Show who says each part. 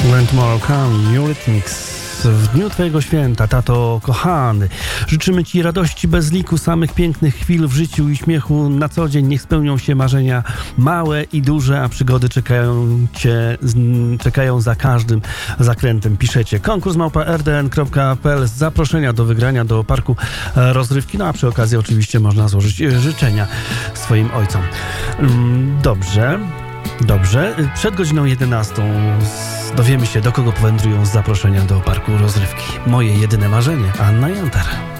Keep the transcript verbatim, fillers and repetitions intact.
Speaker 1: When Tomorrow Come, Eurythmics. W dniu Twojego święta, tato kochany, życzymy Ci radości bez liku, samych pięknych chwil w życiu i śmiechu na co dzień. Niech spełnią się marzenia małe i duże, a przygody czekają Cię, czekają za każdym zakrętem. Piszecie konkurs małpa r d n kropka p l, zaproszenia do wygrania do parku rozrywki, no a przy okazji oczywiście można złożyć życzenia swoim ojcom. Dobrze. Dobrze, przed godziną jedenastą dowiemy się, do kogo powędrują z zaproszenia do parku rozrywki. Moje jedyne marzenie, Anna Jantar.